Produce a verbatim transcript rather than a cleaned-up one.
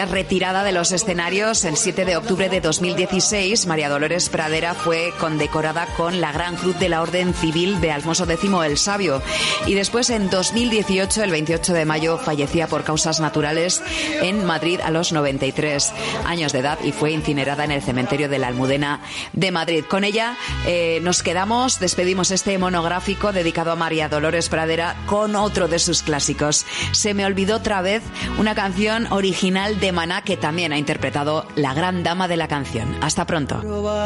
días retirada de los escenarios, el siete de octubre de dos mil dieciséis, María Dolores Pradera fue condecorada con la Gran Cruz de la Orden Civil de Alfonso X el Sabio. Y después, en dos mil dieciocho, el veintiocho de mayo, fallecía por causas naturales en Madrid a los noventa y tres años de edad y fue incinerada en el cementerio de la Almudena de Madrid. Con ella eh, nos quedamos, despedimos este monográfico dedicado a María Dolores Pradera con otro de sus clásicos. Se me olvidó otra vez, una canción original de Maná que también ha interpretado la gran dama de la canción. Hasta pronto.